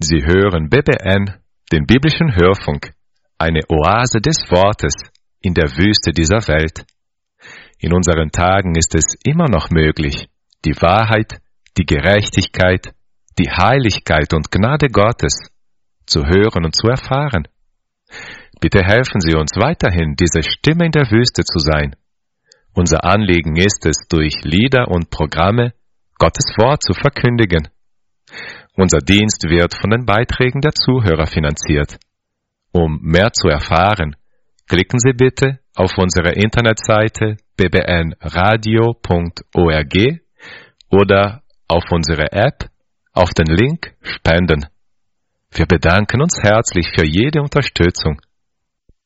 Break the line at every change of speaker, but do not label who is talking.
Sie hören BBN, den biblischen Hörfunk, eine Oase des Wortes in der Wüste dieser Welt. In unseren Tagen ist es immer noch möglich, die Wahrheit, die Gerechtigkeit, die Heiligkeit und Gnade Gottes zu hören und zu erfahren. Bitte helfen Sie uns weiterhin, diese Stimme in der Wüste zu sein. Unser Anliegen ist es, durch Lieder und Programme Gottes Wort zu verkündigen. Unser Dienst wird von den Beiträgen der Zuhörer finanziert. Um mehr zu erfahren, klicken Sie bitte auf unsere Internetseite bbnradio.org oder auf unsere App auf den Link Spenden. Wir bedanken uns herzlich für jede Unterstützung